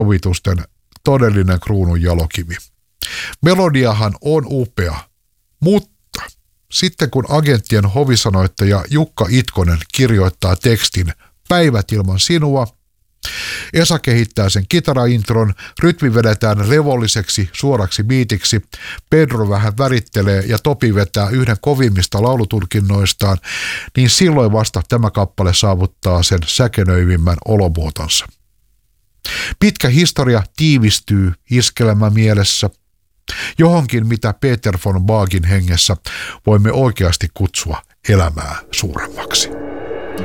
sovitusten todellinen kruunun jalokivi. Melodiahan on upea, mutta sitten kun agenttien hovisanoittaja Jukka Itkonen kirjoittaa tekstin Päivät ilman sinua, Esa kehittää sen kitaraintron, rytmi vedetään revolliseksi suoraksi biitiksi, Pedro vähän värittelee ja Topi vetää yhden kovimmista laulutulkinnoistaan, niin silloin vasta tämä kappale saavuttaa sen säkenöivimmän olomuotonsa. Pitkä historia tiivistyy iskelmän mielessä johonkin, mitä Peter von Bagin hengessä voimme oikeasti kutsua elämää suuremmaksi.